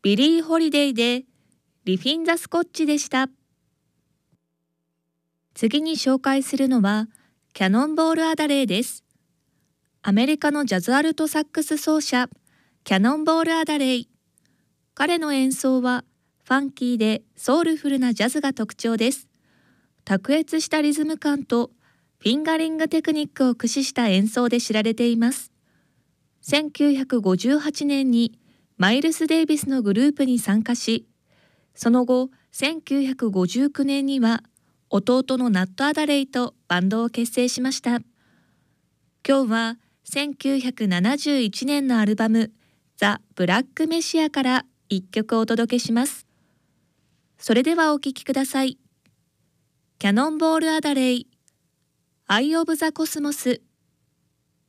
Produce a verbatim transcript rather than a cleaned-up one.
ビリー・ホリデイでリフィン・ザ・スコッチでした。次に紹介するのはキャノンボール・アダレーです。アメリカのジャズアルトサックス奏者キャノンボール・アダレイ。彼の演奏はファンキーでソウルフルなジャズが特徴です。卓越したリズム感とフィンガリングテクニックを駆使した演奏で知られています。せんきゅうひゃくごじゅうはちねんにマイルス・デイビスのグループに参加し、その後せんきゅうひゃくごじゅうきゅうねんには弟のナット・アダレイとバンドを結成しました。今日はせんきゅうひゃくななじゅういちねんのアルバムザ・ブラック・メシアから一曲お届けします。それではお聴きください。キャノンボール・アダレイ、アイ・オブ・ザ・コスモス。